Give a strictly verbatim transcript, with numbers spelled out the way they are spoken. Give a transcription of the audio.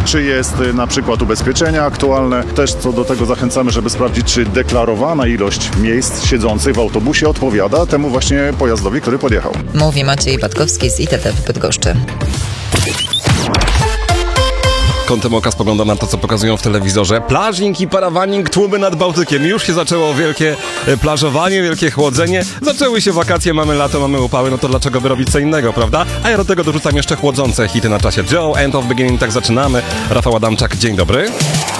czy jest y, na przykład ubezpieczenie aktualne. Też co do tego zachęcamy, żeby sprawdzić, czy deklarowana ilość miejsc siedzących w autobusie odpowiada temu właśnie pojazdowi, który podjechał. Mówi Maciej Patkowski z I T T w Bydgoszczy. Kątem oka spoglądam na to, co pokazują w telewizorze. Plażing i parawaning, tłumy nad Bałtykiem. Już się zaczęło wielkie plażowanie, wielkie chłodzenie. Zaczęły się wakacje, mamy lato, mamy upały, no to dlaczego by robić co innego, prawda? A ja do tego dorzucam jeszcze chłodzące hity na czasie Joe, End of Beginning, tak zaczynamy. Rafał Adamczak, dzień dobry.